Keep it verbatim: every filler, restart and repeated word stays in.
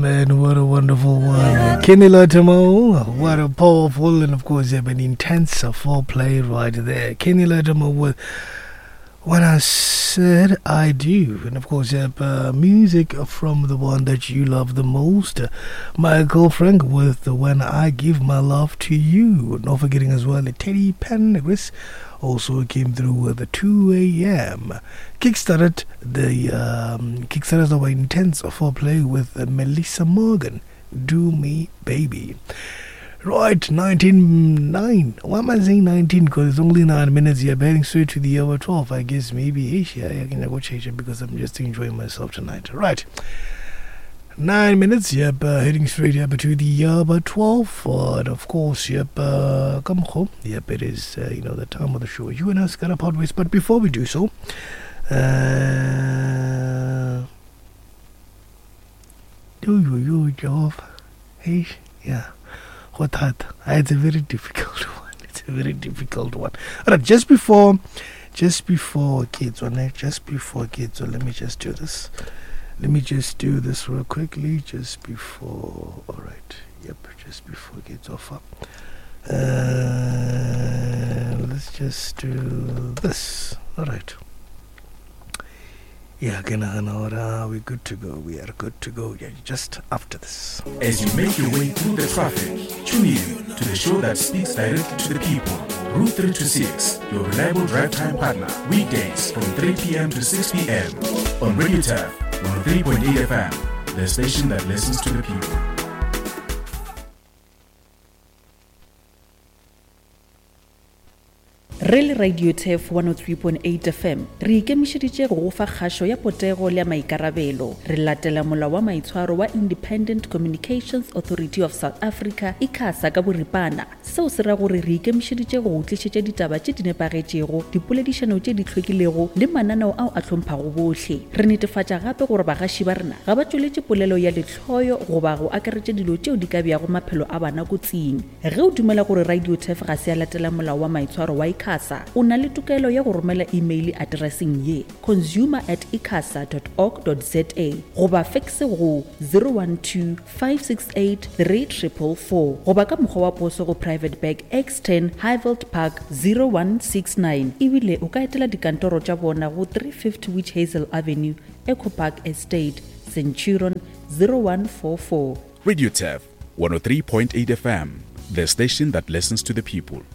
Man, what a wonderful one. Kenny Latimer, what a powerful and of course an intense foreplay right there. Kenny Latimer with When I Said I Do. And of course, yeah, uh, music from the one that you love the most. Uh, Michael Frank with When I Give My Love to You. Not forgetting as well, Teddy Pendergrass also came through with the two a.m. Kickstarted the um, Kickstarted our intense foreplay with uh, Melissa Morgan. Do Me Baby. Right, nineteen nine. Why am I saying nineteen? Because it's only nine minutes here, heading straight to the hour twelve. I guess maybe Asia. I can go change it because I'm just enjoying myself tonight. Right, nine minutes. Yep, uh, heading straight up to the hour twelve. Uh, and of course, yep, uh, come home. Yep, it is uh, you know the time of the show. You and us got a part ways, but before we do so, uh, do you your job? Hey, yeah. What that? It's a very difficult one. It's a very difficult one. Alright, just before, just before kids on it, just before kids. So let me just do this. Let me just do this real quickly. Just before. Alright. Yep. Just before kids off up. Uh, let's just do this. Alright. Yeah, we're good to go. We are good to go. Yeah, just after this. As you make your way through the traffic, tune in to the show that speaks directly to the people. Route three twenty-six, your reliable drive time partner. Weekdays from three p.m. to six p.m. on Radio T A F one oh three point eight F M, the station that listens to the people. Real Radio T A F one oh three point eight F M re ikemišeditše go fa kgašo ya potego le ya maikarabelo. Re latela molao wa maitshwaro wa Independent Communications Authority of South Africa ICASA ka boripana. Seo se ra gore re ikemišeditše go tlišetša ditaba tše di nepagetšego, dipoledišano tše di hlwekilego le mananeo ao a hlomphang bohle. Re netefatša gape gore bagaši ba rena ga ba tšweletše polelo ya letlhoyo goba go akaretša dilo tšeo di ka beago maphelo a bana kotsing. Ge o dumela gore Radio T A F ga se a latela molao wa maitshwaro wa ICASA, o na le tokelo ya go romela email addressing ye consumer at icasa dot org dot za goba faxe go zero one two five six eight three four four four goba ka mokgwa wa poso go Private Bag X ten Highveld Park zero one six nine. Ebile o ka etela dikantoro tša bona go three fifty Witch Hazel Avenue, Eco Park Estate, Centurion zero one four four. Radio T A F one oh three point eight F M, the station that listens to the people.